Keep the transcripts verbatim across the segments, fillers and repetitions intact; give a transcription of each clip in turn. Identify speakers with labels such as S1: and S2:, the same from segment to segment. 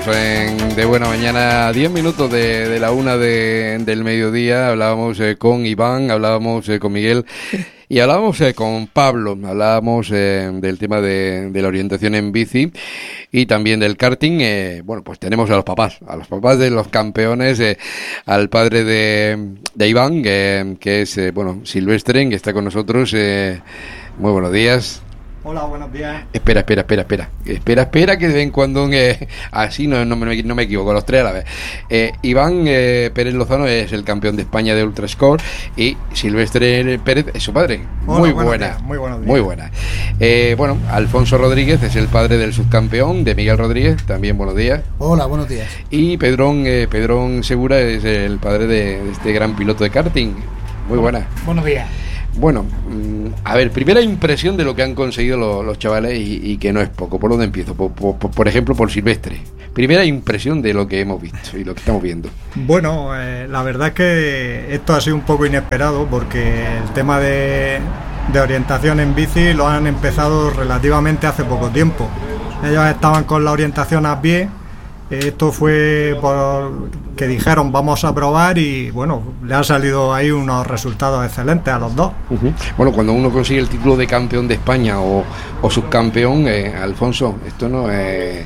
S1: En De Buena Mañana, diez minutos de, de la una de, del mediodía, hablábamos eh, con Iván, hablábamos eh, con Miguel y hablábamos eh, con Pablo, hablábamos eh, del tema de, de la orientación en bici y también del karting. Eh, bueno, pues tenemos a los papás, a los papás de los campeones, eh, al padre de, de Iván, eh, que es, eh, bueno, Silvestre, que está con nosotros. Eh, muy buenos días.
S2: Hola, buenos días.
S1: Espera, espera, espera, espera. Espera, espera, que de vez en cuando... Eh, así no, no, me, no me equivoco, los tres a la vez. Eh, Iván eh, Pérez Lozano es el campeón de España de Ultra Score y Silvestre Pérez es su padre.
S2: Hola,
S1: muy
S2: buenos
S1: buena.
S2: días, muy buenos días.
S1: Muy buena. Eh, bueno, Alfonso Rodríguez es el padre del subcampeón, de Miguel Rodríguez. También buenos días.
S3: Hola, buenos días.
S1: Y Pedrón, eh, Pedrón Segura es el padre de, de este gran piloto de karting. Muy buena.
S4: Buenos días.
S1: Bueno, a ver, primera impresión de lo que han conseguido los, los chavales y, y que no es poco. ¿Por dónde empiezo? Por, por, por ejemplo, por Silvestre. Primera impresión de lo que hemos visto y lo que estamos viendo.
S2: Bueno, eh, la verdad es que esto ha sido un poco inesperado porque el tema de, de orientación en bici lo han empezado relativamente hace poco tiempo. Ellos estaban con la orientación a pie. Esto fue por que dijeron vamos a probar y bueno, le han salido ahí unos resultados excelentes a los dos.
S1: Uh-huh. Bueno, cuando uno consigue el título de campeón de España o, o subcampeón, eh, Alfonso, esto no es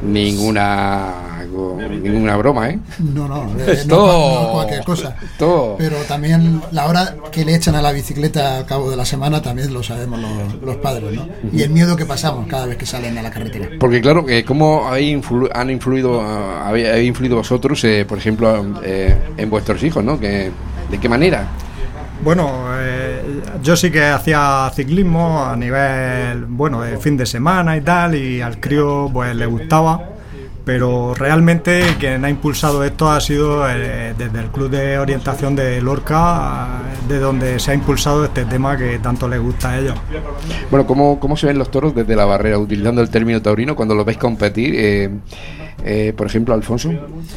S1: ninguna ninguna broma, ¿eh?
S3: No, no, eh,
S1: es
S3: no,
S1: todo,
S3: no cualquier cosa.
S1: Todo.
S3: Pero también la hora que le echan a la bicicleta al cabo de la semana también lo sabemos los, los padres, ¿no? Uh-huh. Y el miedo que pasamos cada vez que salen a la carretera.
S1: Porque claro, eh, ¿cómo hay influ- han influido uh, habéis influido vosotros, eh, por ejemplo, eh, en vuestros hijos, ¿no? Que, ¿de qué manera?
S2: Bueno, eh, yo sí que hacía ciclismo a nivel, bueno, de fin de semana y tal, y al crío pues le gustaba, pero realmente quien ha impulsado esto ha sido eh, desde el Club de Orientación de Lorca, de donde se ha impulsado este tema que tanto les gusta a ellos.
S1: Bueno, ¿cómo, cómo se ven los toros desde la barrera, utilizando el término taurino, cuando los veis competir? Eh, eh, por ejemplo, Alfonso.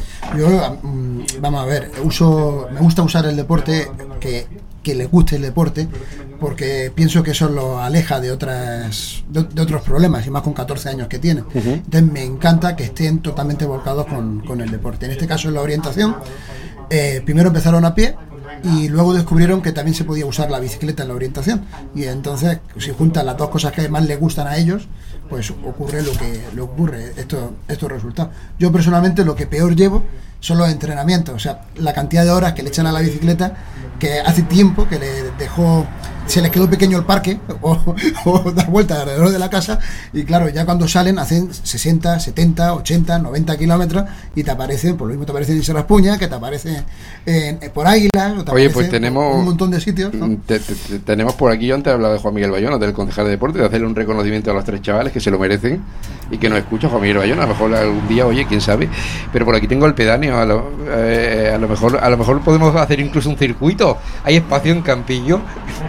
S3: Yo, vamos a ver, uso, me gusta usar el deporte que... que les guste el deporte, porque pienso que eso lo aleja de otras de, de otros problemas, y más con catorce años que tienen. Uh-huh. Entonces me encanta que estén totalmente volcados con, con el deporte. En este caso, en la orientación, eh, primero empezaron a pie y luego descubrieron que también se podía usar la bicicleta en la orientación, y entonces si juntan las dos cosas que más les gustan a ellos, pues ocurre lo que le ocurre, esto, estos resultados. Yo personalmente lo que peor llevo son los entrenamientos, o sea, la cantidad de horas que le echan a la bicicleta, que hace tiempo que le dejó, se les quedó pequeño el parque o, o dar vueltas alrededor de la casa, y claro, ya cuando salen hacen sesenta, setenta, ochenta, noventa kilómetros y te aparecen, por lo mismo te aparecen en Serraspuña, que te aparecen en, en, por Águila, o te
S1: Oye, pues tenemos
S3: un montón de sitios, ¿no?
S1: te, te, te, tenemos por aquí, yo antes hablaba de Juan Miguel Bayona, del concejal de deporte, de hacerle un reconocimiento a los tres chavales que se lo merecen y que nos escucha Juan Miguel Bayona, a lo mejor algún día, oye, quién sabe, pero por aquí tengo el pedáneo, a lo, eh, a lo mejor a lo mejor podemos hacer incluso un circuito, hay espacio en Campillo.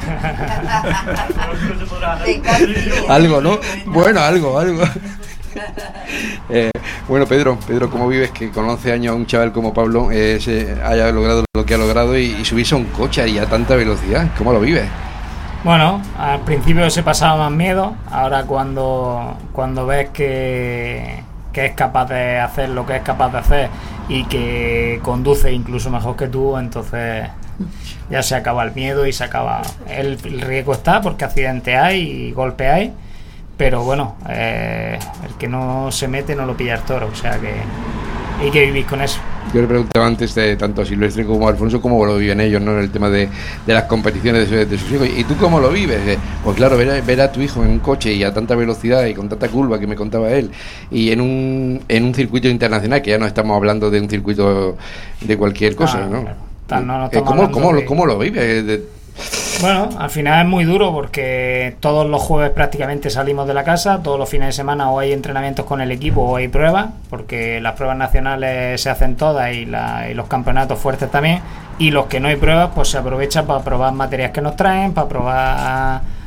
S1: Algo, ¿no? Bueno, algo, algo. Eh, bueno, Pedro, Pedro, ¿cómo vives que con once años un chaval como Pablo eh, se haya logrado lo que ha logrado y, y subirse a un coche y a tanta velocidad? ¿Cómo lo vives?
S4: Bueno, al principio se pasaba más miedo, ahora cuando, cuando ves que, que es capaz de hacer lo que es capaz de hacer y que conduce incluso mejor que tú, entonces ya se acaba el miedo y se acaba el, el riesgo está porque accidentes hay y golpes hay, pero bueno, eh, el que no se mete no lo pilla el toro, o sea que hay que vivir con eso.
S1: Yo le preguntaba antes de tanto a Silvestre como a Alfonso cómo lo viven ellos, ¿no? En el tema de, de las competiciones de, de sus hijos. ¿Y tú cómo lo vives? Pues claro, ver a, ver a tu hijo en un coche y a tanta velocidad y con tanta curva que me contaba él, y en un en un circuito internacional, que ya no estamos hablando de un circuito de cualquier cosa, ¿no?
S4: Claro, no, no
S1: ¿Cómo, cómo,
S4: de...
S1: ¿Cómo lo vives? De...
S4: Bueno, al final es muy duro porque todos los jueves prácticamente salimos de la casa, todos los fines de semana o hay entrenamientos con el equipo o hay pruebas, porque las pruebas nacionales se hacen todas y, la, y los campeonatos fuertes también, y los que no hay pruebas pues se aprovechan para probar materias que nos traen, para probar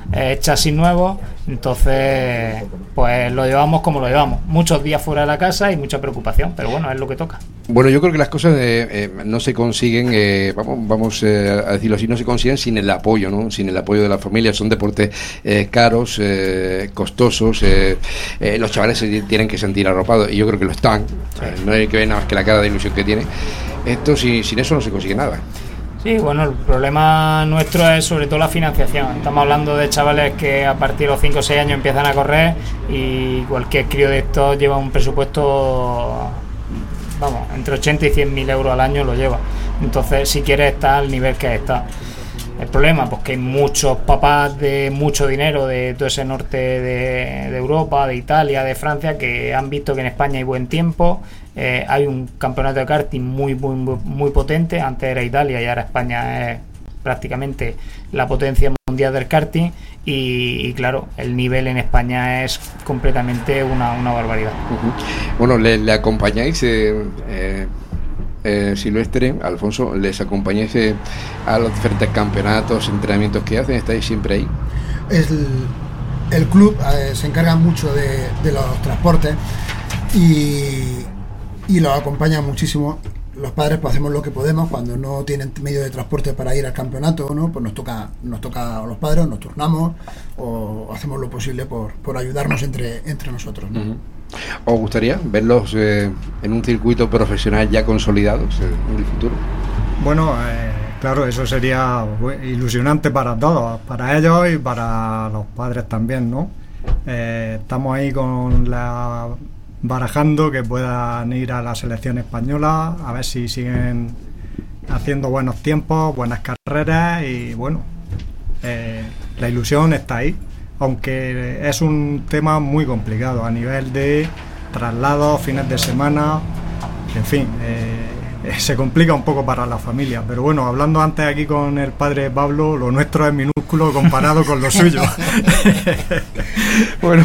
S4: eh, chasis nuevos, entonces pues lo llevamos como lo llevamos, muchos días fuera de la casa y mucha preocupación, pero bueno, es lo que toca.
S1: Bueno, yo creo que las cosas eh, eh, no se consiguen, eh, vamos, vamos eh, a decirlo así, no se consiguen sin el apoyo, ¿no? Sin el apoyo de la familia. Son deportes eh, caros, eh, costosos, eh, eh, los chavales se tienen que sentir arropados, y yo creo que lo están. Eh, no hay que ver nada más que la cara de ilusión que tiene. Esto, sin, sin eso no se consigue nada.
S4: Sí, bueno, el problema nuestro es sobre todo la financiación. Estamos hablando de chavales que a partir de los cinco o seis años empiezan a correr, y cualquier crío de estos lleva un presupuesto, vamos, entre ochenta y cien mil euros al año lo lleva. Entonces, si quieres estar al nivel que está. El problema, pues que hay muchos papás de mucho dinero de todo ese norte de, de Europa, de Italia, de Francia, que han visto que en España hay buen tiempo. Eh, hay un campeonato de karting muy, muy, muy potente. Antes era Italia y ahora España es prácticamente la potencia mundial del karting, y, y claro, el nivel en España es completamente una, una barbaridad.
S1: Uh-huh. Bueno, le, le acompañáis eh, eh, eh, Silvestre, Alfonso, les acompañáis eh, a los diferentes campeonatos, entrenamientos que hacen, estáis siempre ahí.
S3: El, el club eh, se encarga mucho de, de los transportes y y los acompaña muchísimo. Los padres pues hacemos lo que podemos cuando no tienen medio de transporte para ir al campeonato, ¿no? Pues nos toca nos toca a los padres, nos turnamos o hacemos lo posible por, por ayudarnos entre entre nosotros, ¿no? Uh-huh.
S1: ¿Os gustaría verlos eh, en un circuito profesional ya consolidados eh, en el futuro?
S2: Bueno, eh, claro, eso sería ilusionante para todos, para ellos y para los padres también, ¿no? Eh, estamos ahí con la barajando que puedan ir a la selección española, a ver si siguen haciendo buenos tiempos, buenas carreras, y bueno, eh, la ilusión está ahí, aunque es un tema muy complicado a nivel de traslados, fines de semana, en fin, eh, se complica un poco para la familia, pero bueno, hablando antes aquí con el padre Pablo, lo nuestro es minúsculo comparado con lo suyo.
S1: Bueno,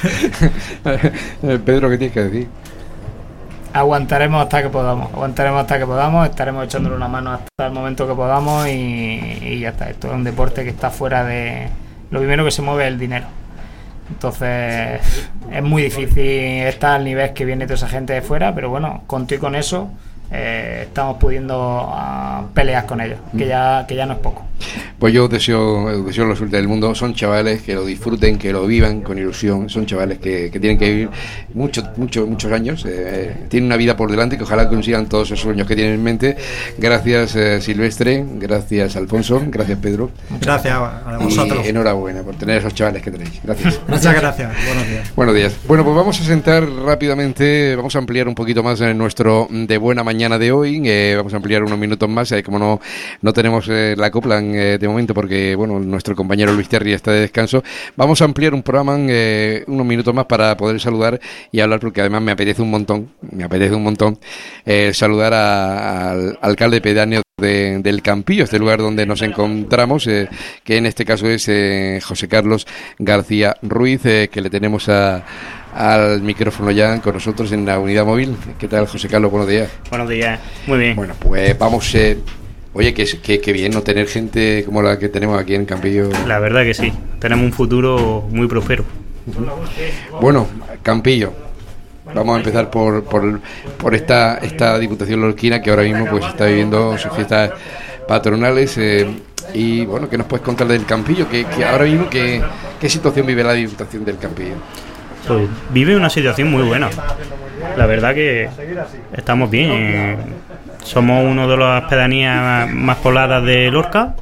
S1: Pedro, ¿qué tienes que decir?
S4: Aguantaremos hasta que podamos, aguantaremos hasta que podamos, estaremos echándole una mano hasta el momento que podamos, y, y ya está. Esto es un deporte que está fuera de... Lo primero que se mueve es el dinero. Entonces es muy difícil estar al nivel que viene toda esa gente de fuera, pero bueno, conto y con eso eh, estamos pudiendo uh, pelear con ellos, que ya, que ya no es poco.
S1: Pues yo deseo, deseo la suerte del mundo. Son chavales que lo disfruten, que lo vivan con ilusión. Son chavales que, que tienen que vivir muchos, muchos, muchos años. Eh, tienen una vida por delante, que ojalá consigan todos esos sueños que tienen en mente. Gracias, eh, Silvestre. Gracias, Alfonso. Gracias, Pedro.
S2: Gracias a vosotros.
S1: Y enhorabuena por tener esos chavales que tenéis. Gracias.
S2: Muchas gracias. Buenos días.
S1: Buenos días. Bueno, pues vamos a sentar rápidamente. Vamos a ampliar un poquito más en nuestro de buena mañana de hoy. Eh, vamos a ampliar unos minutos más. Eh, como no, no tenemos eh, la copla en, eh, de momento, porque bueno, nuestro compañero Luis Terry está de descanso, vamos a ampliar un programa en eh, unos minutos más para poder saludar y hablar, porque además me apetece un montón, me apetece un montón eh, saludar a, al alcalde pedáneo de, del Campillo, este lugar donde nos encontramos, eh, que en este caso es eh, José Carlos García Ruiz, eh, que le tenemos a al micrófono ya con nosotros en la unidad móvil. ¿Qué tal, José Carlos? Buenos días.
S5: Buenos días, muy bien.
S1: Bueno, pues vamos... Eh, Oye, que, que, que bien no tener gente como la que tenemos aquí en Campillo.
S5: La verdad que sí, tenemos un futuro muy próspero.
S1: Bueno, Campillo, vamos a empezar por por, por esta esta Diputación lorquina, que ahora mismo pues está viviendo sus fiestas patronales. Eh, y bueno, ¿qué nos puedes contar del Campillo? Que, que ahora mismo, ¿qué, ¿qué situación vive la Diputación del Campillo?
S5: Pues vive una situación muy buena. La verdad que estamos bien. Eh, Somos uno de las pedanías más pobladas de Lorca.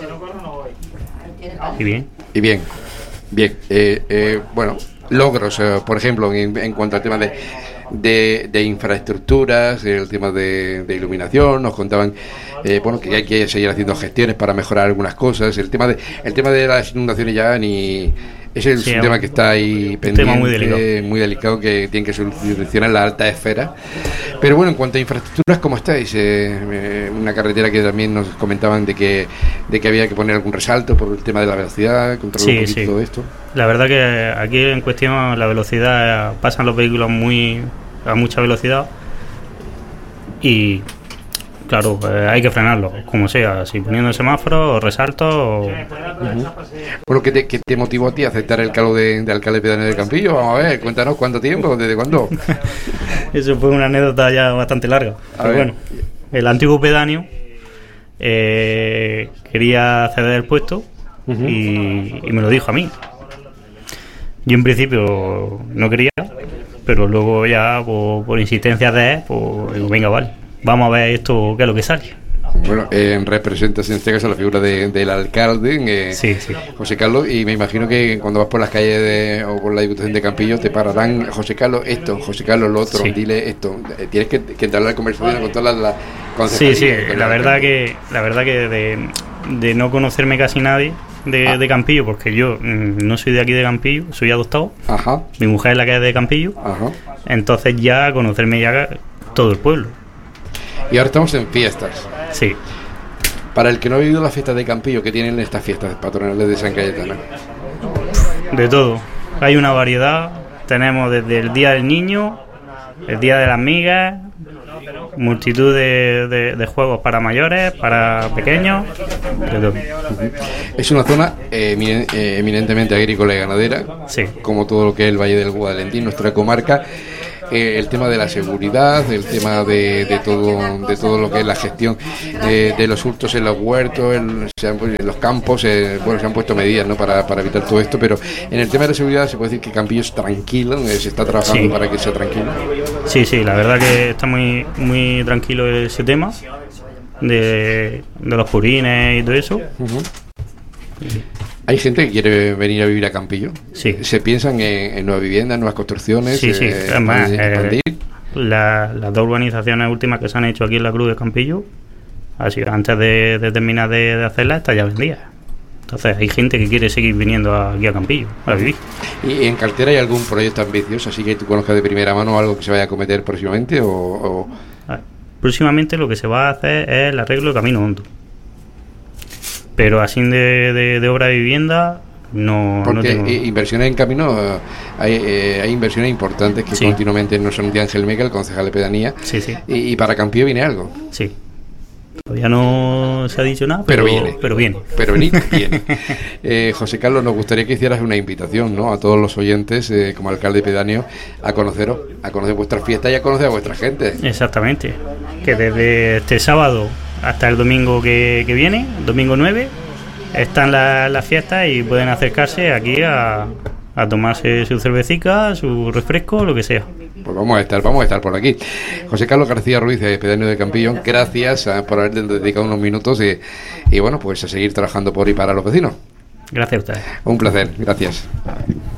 S5: Y bien.
S1: Y bien, bien. Eh, eh, bueno, logros, eh, por ejemplo, en, en cuanto al tema de, de, de infraestructuras, el tema de, de iluminación, nos contaban eh, bueno, que hay que seguir haciendo gestiones para mejorar algunas cosas. El tema de, el tema de las inundaciones ya ni... Es el sí, un tema que está ahí pendiente,
S5: tema muy delicado.
S1: muy delicado, que tiene que solucionar la alta esfera. Pero bueno, en cuanto a infraestructuras, ¿cómo estáis? Eh, eh, una carretera que también nos comentaban de que de que había que poner algún resalto por el tema de la velocidad, controlar
S5: sí,
S1: un poquito
S5: sí.
S1: todo esto.
S5: La verdad que aquí en cuestión la velocidad, pasan los vehículos muy a mucha velocidad y claro, eh, hay que frenarlo, como sea, si poniendo el semáforo o resalto. O...
S1: Uh-huh. Bueno, ¿qué te, ¿qué te motivó a ti a aceptar el cargo de, de alcalde pedáneo de Campillo? Vamos a ver, cuéntanos cuánto tiempo, desde cuándo.
S5: Eso fue una anécdota ya bastante larga.
S1: A
S5: Pero
S1: ver.
S5: bueno, el antiguo pedáneo eh, quería ceder el puesto uh-huh. y, y me lo dijo a mí. Yo en principio no quería, pero luego ya por, por insistencia de él, pues digo, venga, vale, vamos a ver esto, qué es lo que sale.
S1: Bueno, eh, representas en este caso la figura de, del alcalde, eh,
S5: sí, sí.
S1: José Carlos, y me imagino que cuando vas por las calles de, o por la Diputación de Campillo te pararán, José Carlos esto, José Carlos lo otro,
S5: sí.
S1: Dile esto. Eh, tienes que, que entrar en la conversación con todas las
S5: concejalías. Sí, sí, la verdad que, la verdad que de, de no conocerme casi nadie de, ah. de Campillo, porque yo mm, no soy de aquí de Campillo, soy adoptado. Ajá. Mi mujer es la que es de Campillo. Ajá. Entonces ya conocerme ya todo el pueblo.
S1: Y ahora estamos en fiestas.
S5: Sí.
S1: Para el que no ha vivido las fiestas de Campillo, ¿qué tienen estas fiestas patronales de San Cayetano?
S5: De todo. Hay una variedad. Tenemos desde el Día del Niño, el Día de las Migas, multitud de, de, de juegos para mayores, para pequeños, de todo.
S1: Es una zona eh, eminen, eh, eminentemente agrícola y ganadera,
S5: sí.
S1: Como todo lo que es el Valle del Guadalentín, nuestra comarca. Eh, el tema de la seguridad, el tema de, de todo de todo lo que es la gestión eh, de los hurtos en los huertos, en, se han, en los campos, eh, bueno, se han puesto medidas, ¿no? para, para evitar todo esto, pero en el tema de la seguridad se puede decir que Campillo es tranquilo, eh, se está trabajando sí. para que sea tranquilo.
S5: Sí, sí, la verdad que está muy muy tranquilo ese tema de, de los purines y todo eso. Uh-huh.
S1: ¿Hay gente que quiere venir a vivir a Campillo?
S5: Sí.
S1: ¿Se piensan en, en nuevas viviendas, nuevas construcciones?
S5: Sí, sí. Eh, Además, eh, la, las dos urbanizaciones últimas que se han hecho aquí en la Cruz de Campillo, así antes de, de terminar de, de hacerlas, está ya vendida. Entonces hay gente que quiere seguir viniendo aquí a Campillo a vivir.
S1: ¿Y en cartera hay algún proyecto ambicioso, así que tú conozcas de primera mano algo que se vaya a cometer próximamente? O, o...
S5: Ver, próximamente lo que se va a hacer es el arreglo de Camino Hondo. Pero así de, de, de obra de vivienda no,
S1: porque
S5: no tengo.
S1: Inversiones en camino, hay, eh, hay inversiones importantes que sí. continuamente nos anuncia Ángel Meca, el concejal de pedanía.
S5: Sí, sí.
S1: Y, y para Campillo viene algo.
S5: Sí. Todavía no se ha dicho nada, pero, pero viene. Pero viene.
S1: Pero viene. viene. Eh, José Carlos, nos gustaría que hicieras una invitación, ¿no? A todos los oyentes, eh, como alcalde pedáneo, a conoceros, a conocer vuestras fiestas y a conocer a vuestra gente.
S5: Exactamente. Que desde este sábado hasta el domingo que, que viene, domingo nueve, están las la fiestas y pueden acercarse aquí a, a tomarse su cervecita, su refresco, lo que sea.
S1: Pues vamos a estar, vamos a estar por aquí. José Carlos García Ruiz, pedáneo de Campillo, gracias uh, por haber dedicado unos minutos y, y bueno, pues a seguir trabajando por y para los vecinos.
S5: Gracias a ustedes.
S1: Un placer, gracias.